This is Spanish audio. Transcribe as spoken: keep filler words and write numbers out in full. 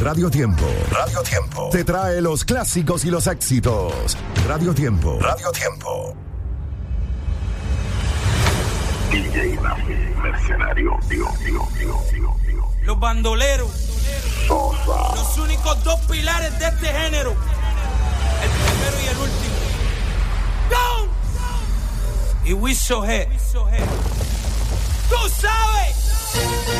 Radio Tiempo. Radio Tiempo. Te trae los clásicos y los éxitos. Radio Tiempo. Radio Tiempo. D J Mercenario, digo, digo, digo, digo, digo. Los bandoleros. Sosa. Los únicos dos pilares de este género. El primero y el último. ¡Go! Y Wiso G. Tú sabes.